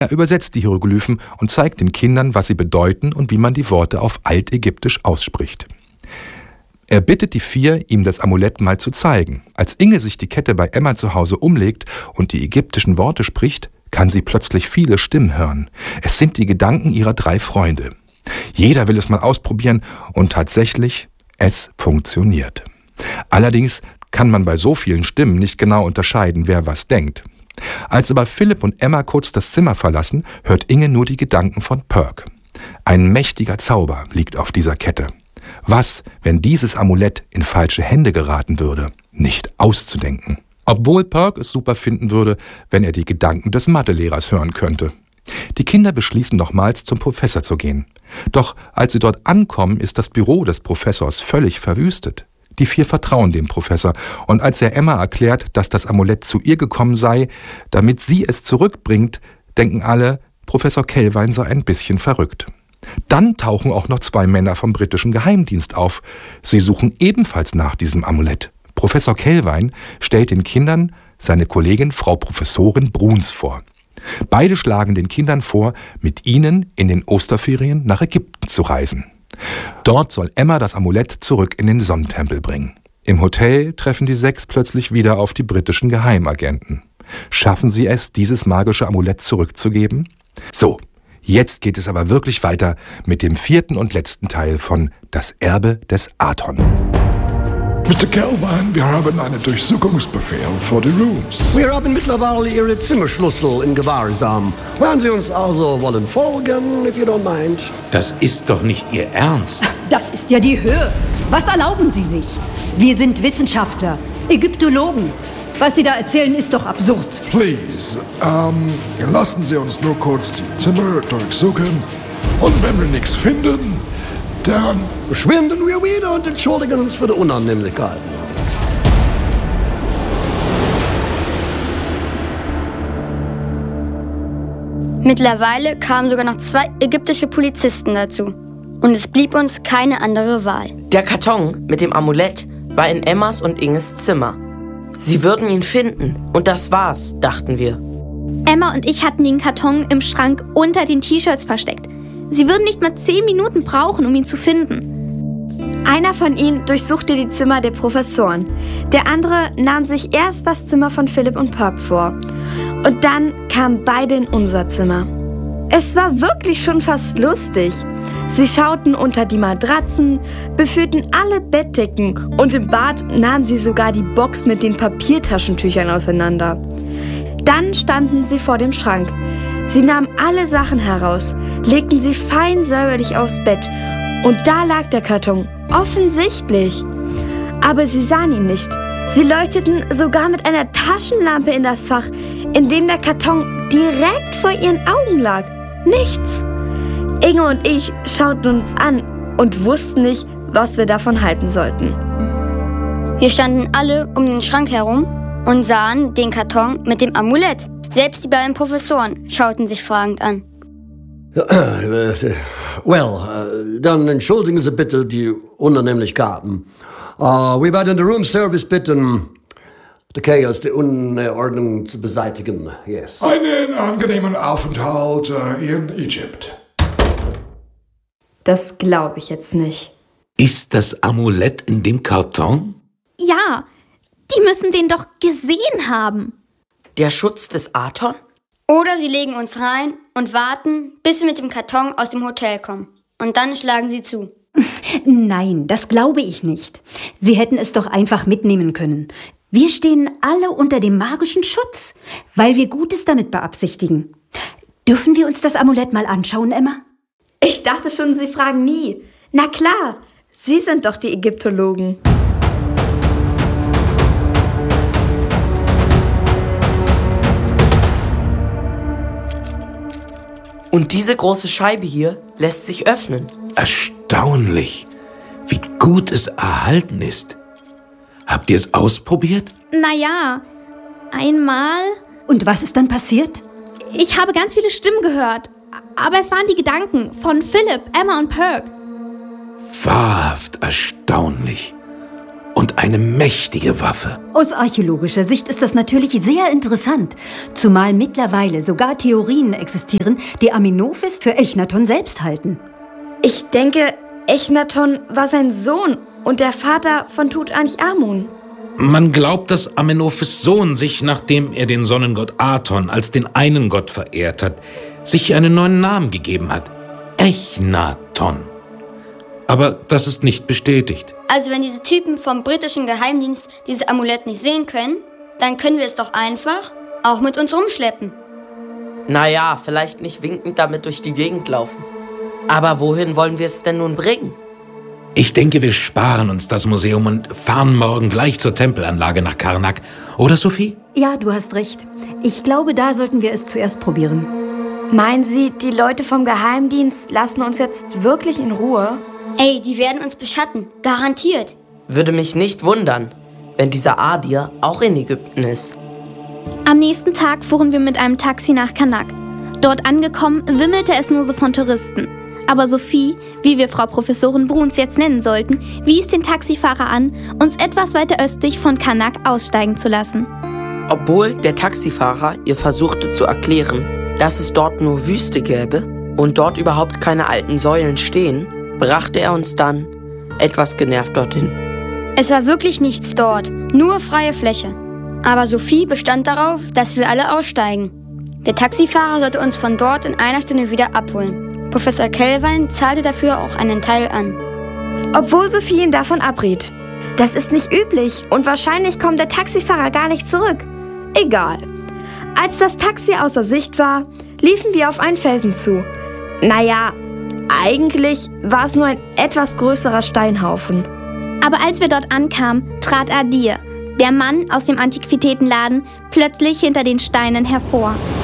Er übersetzt die Hieroglyphen und zeigt den Kindern, was sie bedeuten und wie man die Worte auf Altägyptisch ausspricht. Er bittet die 4, ihm das Amulett mal zu zeigen. Als Inge sich die Kette bei Emma zu Hause umlegt und die ägyptischen Worte spricht, kann sie plötzlich viele Stimmen hören. Es sind die Gedanken ihrer 3 Freunde. Jeder will es mal ausprobieren und tatsächlich, es funktioniert. Allerdings kann man bei so vielen Stimmen nicht genau unterscheiden, wer was denkt. Als aber Philipp und Emma kurz das Zimmer verlassen, hört Inge nur die Gedanken von Perk. Ein mächtiger Zauber liegt auf dieser Kette. Was, wenn dieses Amulett in falsche Hände geraten würde? Nicht auszudenken. Obwohl Perk es super finden würde, wenn er die Gedanken des Mathelehrers hören könnte. Die Kinder beschließen nochmals zum Professor zu gehen. Doch als sie dort ankommen, ist das Büro des Professors völlig verwüstet. Die 4 vertrauen dem Professor, und als er Emma erklärt, dass das Amulett zu ihr gekommen sei, damit sie es zurückbringt, denken alle, Professor Kelvin sei ein bisschen verrückt. Dann tauchen auch noch 2 Männer vom britischen Geheimdienst auf. Sie suchen ebenfalls nach diesem Amulett. Professor Kelvin stellt den Kindern seine Kollegin Frau Professorin Bruns vor. Beide schlagen den Kindern vor, mit ihnen in den Osterferien nach Ägypten zu reisen. Dort soll Emma das Amulett zurück in den Sonnentempel bringen. Im Hotel treffen die 6 plötzlich wieder auf die britischen Geheimagenten. Schaffen sie es, dieses magische Amulett zurückzugeben? So, jetzt geht es aber wirklich weiter mit dem 4. und letzten Teil von Das Erbe des Aton. Mr. Kelvin, wir haben einen Durchsuchungsbefehl für die Rooms. Wir haben mittlerweile Ihre Zimmerschlüssel in Gewahrsam. Wollen Sie uns also folgen, if you don't mind? Das ist doch nicht Ihr Ernst. Das ist ja die Höhe. Was erlauben Sie sich? Wir sind Wissenschaftler, Ägyptologen. Was Sie da erzählen, ist doch absurd. Please, lassen Sie uns nur kurz die Zimmer durchsuchen. Und wenn wir nichts finden, dann verschwinden wir wieder und entschuldigen uns für die Unannehmlichkeiten. Mittlerweile kamen sogar noch 2 ägyptische Polizisten dazu. Und es blieb uns keine andere Wahl. Der Karton mit dem Amulett war in Emmas und Inges Zimmer. Sie würden ihn finden und das war's, dachten wir. Emma und ich hatten den Karton im Schrank unter den T-Shirts versteckt. Sie würden nicht mal 10 Minuten brauchen, um ihn zu finden. Einer von ihnen durchsuchte die Zimmer der Professoren. Der andere nahm sich erst das Zimmer von Philipp und Perk vor. Und dann kamen beide in unser Zimmer. Es war wirklich schon fast lustig. Sie schauten unter die Matratzen, beführten alle Bettdecken und im Bad nahmen sie sogar die Box mit den Papiertaschentüchern auseinander. Dann standen sie vor dem Schrank. Sie nahmen alle Sachen heraus, legten sie fein säuberlich aufs Bett. Und da lag der Karton, offensichtlich. Aber sie sahen ihn nicht. Sie leuchteten sogar mit einer Taschenlampe in das Fach, in dem der Karton direkt vor ihren Augen lag. Nichts. Inge und ich schauten uns an und wussten nicht, was wir davon halten sollten. Wir standen alle um den Schrank herum und sahen den Karton mit dem Amulett. Selbst die beiden Professoren schauten sich fragend an. Dann entschuldigen Sie bitte die Unannehmlichkeiten. Wir werden den Room Service bitten, die Chaos, die Unordnung zu beseitigen. Yes. Einen angenehmen Aufenthalt in Ägypten. Das glaube ich jetzt nicht. Ist das Amulett in dem Karton? Ja, die müssen den doch gesehen haben. Der Schutz des Aton? Oder sie legen uns rein und warten, bis wir mit dem Karton aus dem Hotel kommen. Und dann schlagen sie zu. Nein, das glaube ich nicht. Sie hätten es doch einfach mitnehmen können. Wir stehen alle unter dem magischen Schutz, weil wir Gutes damit beabsichtigen. Dürfen wir uns das Amulett mal anschauen, Emma? Ich dachte schon, Sie fragen nie. Na klar, Sie sind doch die Ägyptologen. Und diese große Scheibe hier lässt sich öffnen. Erstaunlich, wie gut es erhalten ist. Habt ihr es ausprobiert? Naja, einmal. Und was ist dann passiert? Ich habe ganz viele Stimmen gehört. Aber es waren die Gedanken von Philipp, Emma und Perk. Wahrhaft erstaunlich. und eine mächtige Waffe. Aus archäologischer Sicht ist das natürlich sehr interessant, zumal mittlerweile sogar Theorien existieren, die Amenophis für Echnaton selbst halten. Ich denke, Echnaton war sein Sohn und der Vater von Tutanchamun. Man glaubt, dass Amenophis Sohn sich, nachdem er den Sonnengott Aton als den einen Gott verehrt hat, sich einen neuen Namen gegeben hat. Echnaton. Aber das ist nicht bestätigt. Also wenn diese Typen vom britischen Geheimdienst dieses Amulett nicht sehen können, dann können wir es doch einfach auch mit uns rumschleppen. Naja, vielleicht nicht winkend damit durch die Gegend laufen. Aber wohin wollen wir es denn nun bringen? Ich denke, wir sparen uns das Museum und fahren morgen gleich zur Tempelanlage nach Karnak. Oder, Sophie? Ja, du hast recht. Ich glaube, da sollten wir es zuerst probieren. Meinen Sie, die Leute vom Geheimdienst lassen uns jetzt wirklich in Ruhe? Ey, die werden uns beschatten. Garantiert. Würde mich nicht wundern, wenn dieser Adir auch in Ägypten ist. Am nächsten Tag fuhren wir mit einem Taxi nach Karnak. Dort angekommen, wimmelte es nur so von Touristen. Aber Sophie, wie wir Frau Professorin Bruns jetzt nennen sollten, wies den Taxifahrer an, uns etwas weiter östlich von Karnak aussteigen zu lassen. Obwohl der Taxifahrer ihr versuchte zu erklären, dass es dort nur Wüste gäbe und dort überhaupt keine alten Säulen stehen, brachte er uns dann etwas genervt dorthin. Es war wirklich nichts dort, nur freie Fläche. Aber Sophie bestand darauf, dass wir alle aussteigen. Der Taxifahrer sollte uns von dort in einer Stunde wieder abholen. Professor Kelvin zahlte dafür auch einen Teil an. Obwohl Sophie ihn davon abriet. Das ist nicht üblich und wahrscheinlich kommt der Taxifahrer gar nicht zurück. Egal. Als das Taxi außer Sicht war, liefen wir auf einen Felsen zu. Naja, eigentlich war es nur ein etwas größerer Steinhaufen. Aber als wir dort ankamen, trat Adir, der Mann aus dem Antiquitätenladen, plötzlich hinter den Steinen hervor.